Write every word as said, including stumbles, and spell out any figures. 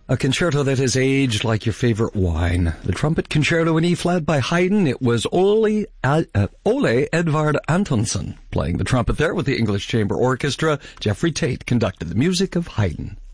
A concerto that has aged like your favorite wine. The Trumpet Concerto in E-flat by Haydn. It was Ole, uh, Ole Edvard Antonsson playing the trumpet there with the English Chamber Orchestra. Jeffrey Tate conducted the music of Haydn.